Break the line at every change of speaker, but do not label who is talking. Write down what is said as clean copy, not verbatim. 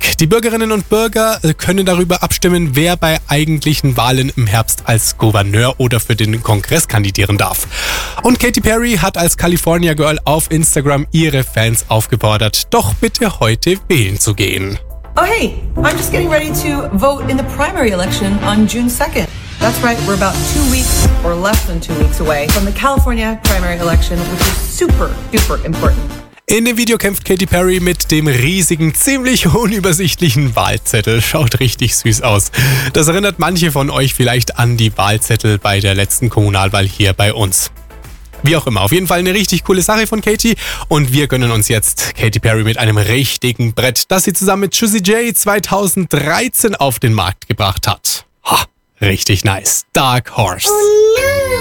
Die Bürgerinnen und Bürger können darüber abstimmen, wer bei eigentlichen Wahlen im Herbst als Gouverneur oder für den Kongress kandidieren darf. Und Katy Perry hat als California Girl auf Instagram ihre Fans aufgefordert, doch bitte heute wählen zu gehen.
Oh hey, I'm just getting ready to vote in the primary election on June 2nd. That's right, we're about 2 weeks or less than 2 weeks away from the California primary election, which is super, duper important.
In dem Video kämpft Katy Perry mit dem riesigen, ziemlich unübersichtlichen Wahlzettel. Schaut richtig süß aus. Das erinnert manche von euch vielleicht an die Wahlzettel bei der letzten Kommunalwahl hier bei uns. Wie auch immer, auf jeden Fall eine richtig coole Sache von Katy und wir gönnen uns jetzt Katy Perry mit einem richtigen Brett, das sie zusammen mit Juicy J 2013 auf den Markt gebracht hat. Ha, richtig nice. Dark Horse.